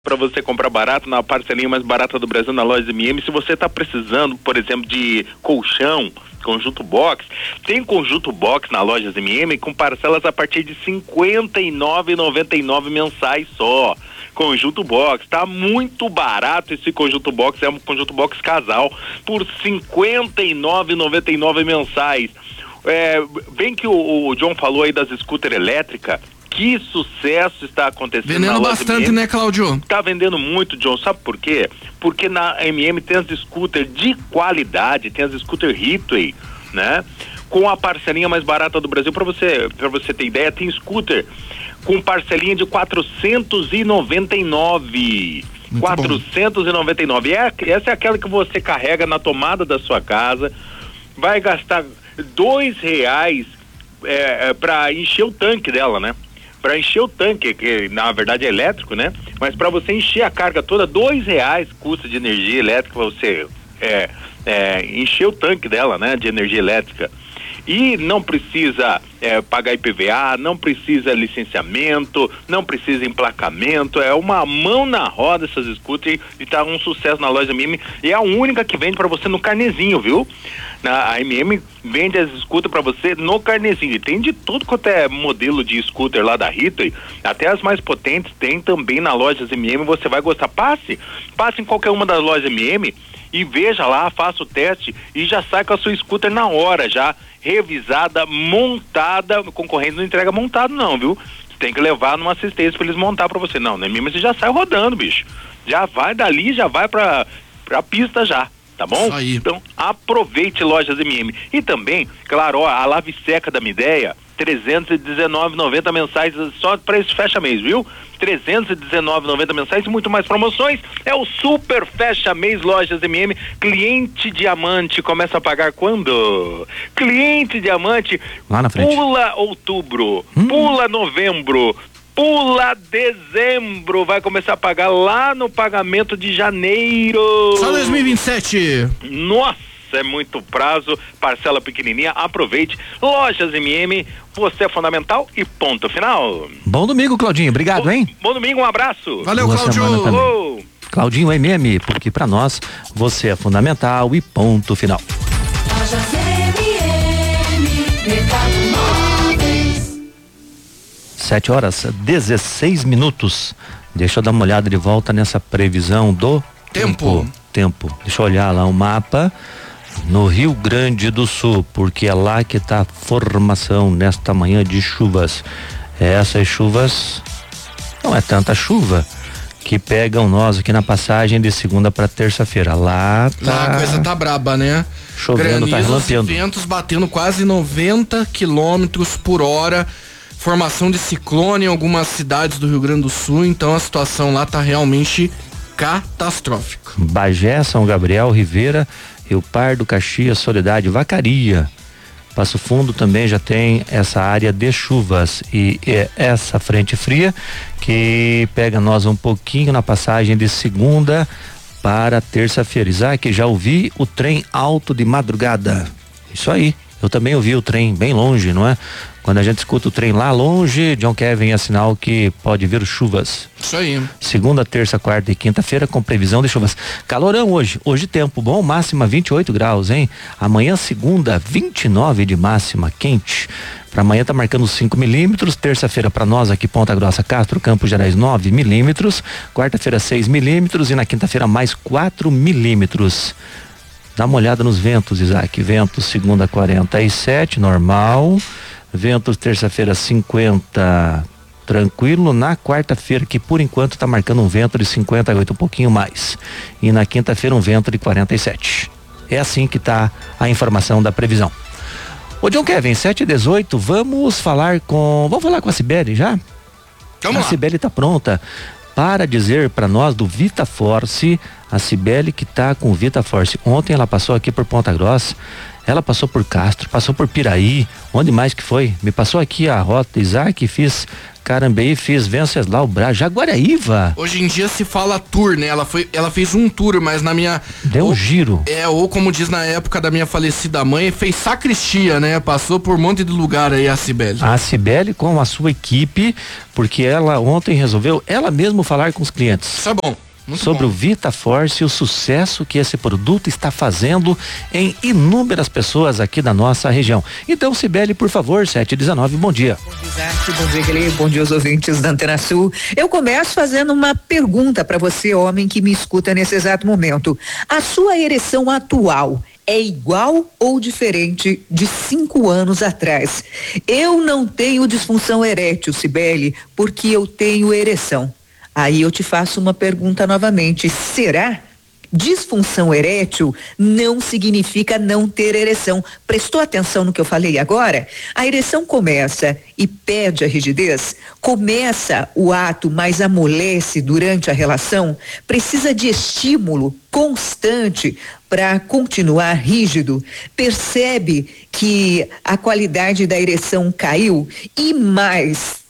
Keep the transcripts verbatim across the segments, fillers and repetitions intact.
para você comprar barato na parcelinha mais barata do Brasil na loja M M. Se você está precisando, por exemplo, de colchão, conjunto box, tem conjunto box na loja M M com parcelas a partir de cinquenta e nove reais e noventa e nove centavos mensais só. Conjunto box, tá muito barato esse conjunto box, é um conjunto box casal por cinquenta e nove reais e noventa e nove centavos mensais. É, bem que o, o John falou aí das scooter elétricas. Que sucesso está acontecendo vendendo na loja bastante, M M. né, Cláudio? Tá vendendo muito, John, sabe por quê? Porque na M M tem as scooter de qualidade, tem as scooter Hitway, né? Com a parcelinha mais barata do Brasil. Para você, para você ter ideia, tem scooter com parcelinha de quatrocentos e noventa e nove. Muito quatrocentos e noventa e nove. É, essa é aquela que você carrega na tomada da sua casa, vai gastar dois reais é, é, para encher o tanque dela, né? Para encher o tanque, que na verdade é elétrico, né? Mas para você encher a carga toda, dois reais custa de energia elétrica para você é, é, encher o tanque dela, né? De energia elétrica. E não precisa é, pagar I P V A, não precisa licenciamento, não precisa emplacamento, é uma mão na roda essas scooters e tá um sucesso na loja M M, e é a única que vende para você no carnezinho, viu? Na, a M M vende as scooters para você no carnezinho, e tem de tudo quanto é modelo de scooter lá da Hitway, até as mais potentes tem também na loja M M, você vai gostar. Passe, passe em qualquer uma das lojas M M e veja lá, faça o teste e já sai com a sua scooter na hora, já revisada, montada. Concorrente não entrega montado não, viu? Você tem que levar numa assistência pra eles montar pra você. Não, não é mesmo, você já sai rodando, bicho. Já vai dali, já vai pra, pra pista já, tá bom? Isso aí. Então, aproveite lojas M M. E também, claro, ó, a lave seca da Midea, trezentos e dezenove reais e noventa centavos mensais só para esse fecha mês, viu? trezentos e dezenove reais e noventa centavos mensais e muito mais promoções. É o Super Fecha Mês Lojas M M. Cliente Diamante começa a pagar quando? Cliente Diamante lá na frente. Pula outubro, hum. pula novembro, pula dezembro, vai começar a pagar lá no pagamento de janeiro. Só dois mil e vinte e sete. Nossa, é muito prazo, parcela pequenininha, aproveite. Lojas M M, você é fundamental e ponto final. Bom domingo, Claudinho, obrigado, bom, hein? Bom domingo, um abraço. Valeu, Claudio. Oh. Claudinho M M, porque pra nós você é fundamental e ponto final. Lojas M M, Mercado Móveis. sete horas, dezesseis minutos. Deixa eu dar uma olhada de volta nessa previsão do tempo. Tempo. tempo. Deixa eu olhar lá o mapa. No Rio Grande do Sul, porque é lá que está a formação nesta manhã de chuvas. Essas chuvas, não é tanta chuva, que pegam nós aqui na passagem de segunda para terça-feira. Lá tá... Lá a coisa tá braba, né? Chovendo, tá relampeando. Ventos batendo quase noventa quilômetros por hora. Formação de ciclone em algumas cidades do Rio Grande do Sul, então a situação lá tá realmente catastrófica. Bagé, São Gabriel, Rivera, Rio Pardo, Caxias, Soledade, Vacaria, Passo Fundo também já tem essa área de chuvas e é essa frente fria que pega nós um pouquinho na passagem de segunda para terça-feira. Isaac, já ouvi o trem alto de madrugada. Isso aí, eu também ouvi o trem bem longe, não é? Quando a gente escuta o trem lá longe, John Kevin é sinal que pode vir chuvas. Isso aí. Segunda, terça, quarta e quinta-feira com previsão de chuvas. Calorão hoje, hoje tempo bom, máxima vinte e oito graus, hein? Amanhã, segunda, vinte e nove de máxima, quente. Para amanhã tá marcando cinco milímetros, terça-feira para nós aqui Ponta Grossa, Castro, Campos Gerais nove milímetros, quarta-feira seis milímetros e na quinta-feira mais quatro milímetros. Dá uma olhada nos ventos, Isaac. Ventos segunda quarenta e sete, normal. Ventos terça-feira cinquenta, tranquilo. Na quarta-feira, que por enquanto está marcando um vento de cinquenta e oito, um pouquinho mais. E na quinta-feira um vento de quarenta e sete. É assim que está a informação da previsão. Ô John Kevin, sete e dezoito, vamos falar com. Vamos falar com a Cibele já? Vamos a lá. Cibele está pronta para dizer para nós do Vita Force. A Cibele que está com o Vita Force. Ontem ela passou aqui por Ponta Grossa. Ela passou por Castro, passou por Piraí, onde mais que foi? Me passou aqui a rota, Isaac, fiz Carambeí, fiz Venceslau Braz, Jaguaraíva. Hoje em dia se fala tour, né? Ela, foi, ela fez um tour, mas na minha... Deu ou, um giro. É, ou como diz na época da minha falecida mãe, fez sacristia, né? Passou por um monte de lugar aí a Cibele. A Cibele com a sua equipe, porque ela ontem resolveu ela mesma falar com os clientes. Isso é bom. Muito sobre bom. o Vita Force e o sucesso que esse produto está fazendo em inúmeras pessoas aqui da nossa região. Então, Cibele, por favor, sete e dezenove, bom dia. Bom dia, Zarte, bom dia, Guilherme, bom dia aos ouvintes da Antena Sul. Eu começo fazendo uma pergunta para você, homem que me escuta nesse exato momento. A sua ereção atual é igual ou diferente de cinco anos atrás? Eu não tenho disfunção erétil, Cibele, porque eu tenho ereção. Aí eu te faço uma pergunta novamente, será? Disfunção erétil não significa não ter ereção. Prestou atenção no que eu falei agora? A ereção começa e perde a rigidez, começa o ato, mas amolece durante a relação, precisa de estímulo constante para continuar rígido. Percebe que a qualidade da ereção caiu e mais,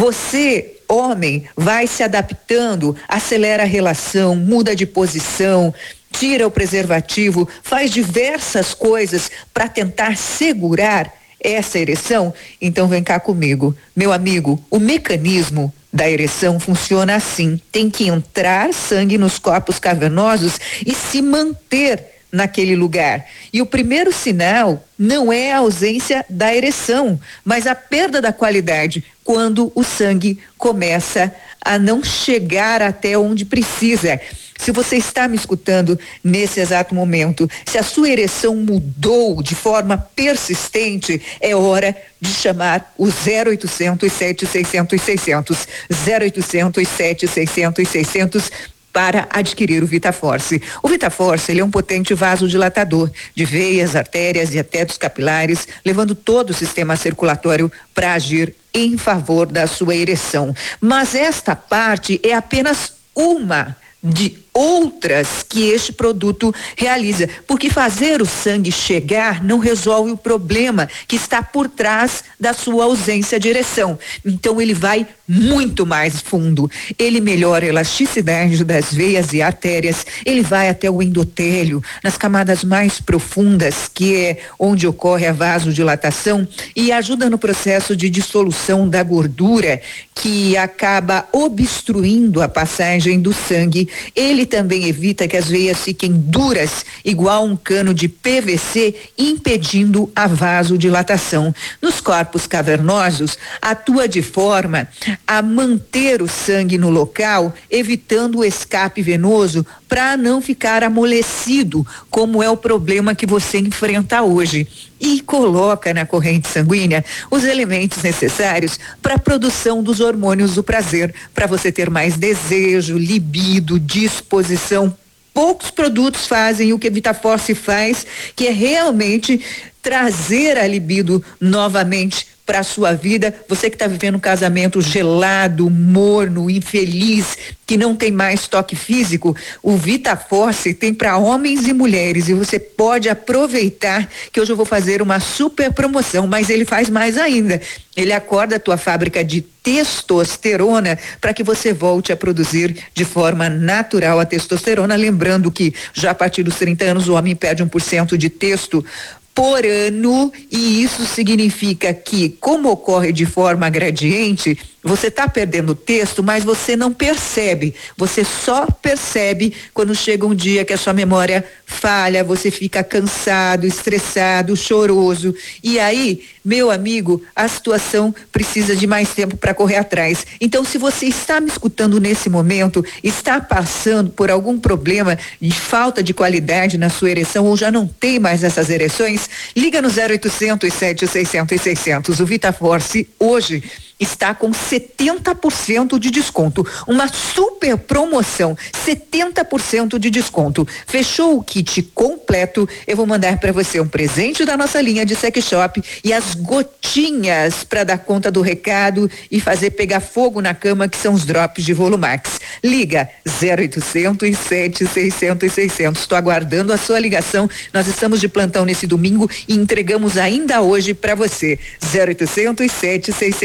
você, homem, vai se adaptando, acelera a relação, muda de posição, tira o preservativo, faz diversas coisas para tentar segurar essa ereção. Então vem cá comigo, meu amigo, o mecanismo da ereção funciona assim: tem que entrar sangue nos corpos cavernosos e se manter naquele lugar. E o primeiro sinal não é a ausência da ereção, mas a perda da qualidade, quando o sangue começa a não chegar até onde precisa. Se você está me escutando nesse exato momento, se a sua ereção mudou de forma persistente, é hora de chamar o zero oitocentos, sete seiscentos, seiscentos, zero oitocentos, sete seiscentos, seiscentos para adquirir o Vita Force. O Vita Force, ele é um potente vasodilatador de veias, artérias e até dos capilares, levando todo o sistema circulatório para agir em favor da sua ereção. Mas esta parte é apenas uma de outras que este produto realiza, porque fazer o sangue chegar não resolve o problema que está por trás da sua ausência de ereção. Então ele vai muito mais fundo, ele melhora a elasticidade das veias e artérias, ele vai até o endotélio, nas camadas mais profundas, que é onde ocorre a vasodilatação, e ajuda no processo de dissolução da gordura que acaba obstruindo a passagem do sangue. Ele também evita que as veias fiquem duras, igual um cano de P V C, impedindo a vasodilatação. Nos corpos cavernosos, atua de forma a manter o sangue no local, evitando o escape venoso para não ficar amolecido, como é o problema que você enfrenta hoje. E coloca na corrente sanguínea os elementos necessários para a produção dos hormônios do prazer, para você ter mais desejo, libido, disposição. Poucos produtos fazem o que a Vita Force faz, que é realmente trazer a libido novamente para a sua vida. Você que está vivendo um casamento gelado, morno, infeliz, que não tem mais toque físico, o Vita Force tem para homens e mulheres, e você pode aproveitar que hoje eu vou fazer uma super promoção, mas ele faz mais ainda. Ele acorda a tua fábrica de testosterona para que você volte a produzir de forma natural a testosterona, lembrando que já a partir dos trinta anos o homem perde um por cento de testo por ano, e isso significa que, como ocorre de forma gradiente, você está perdendo texto, mas você não percebe. Você só percebe quando chega um dia que a sua memória falha, você fica cansado, estressado, choroso. E aí, meu amigo, a situação precisa de mais tempo para correr atrás. Então, se você está me escutando nesse momento, está passando por algum problema de falta de qualidade na sua ereção, ou já não tem mais essas ereções, liga no zero oitocentos, sete seiscentos, seiscentos. O Vita Force hoje está com setenta por cento de desconto, uma super promoção, setenta por cento de desconto. Fechou o kit completo, eu vou mandar para você um presente da nossa linha de sex shop e as gotinhas para dar conta do recado e fazer pegar fogo na cama, que são os drops de Volumax. Liga zero oitocentos, sete seiscentos, seiscentos. Estou aguardando a sua ligação. Nós estamos de plantão nesse domingo e entregamos ainda hoje para você. zero oitocentos, sete seiscentos, seiscentos.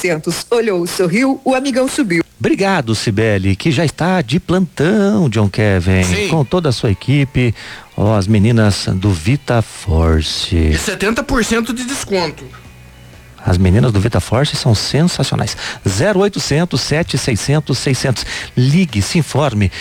oitocentos. Olhou, sorriu, o amigão subiu. Obrigado, Cibele, que já está de plantão, John Kevin, Sim. com toda a sua equipe, ó, as meninas do Vita Force. E setenta por cento de desconto. As meninas do Vita Force são sensacionais. zero oitocentos, sete seiscentos, seiscentos. Ligue, se informe.